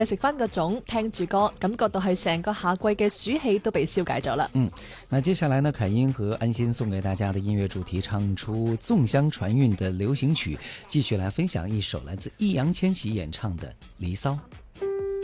食翻個粽，聽住歌，感覺到係成個夏季嘅暑氣都被消解咗啦。 那接下來呢，凱英和安心送給大家的音樂主題，唱出粽香傳韻的流行曲，繼續來分享一首來自易烊千璽演唱的《離騷》。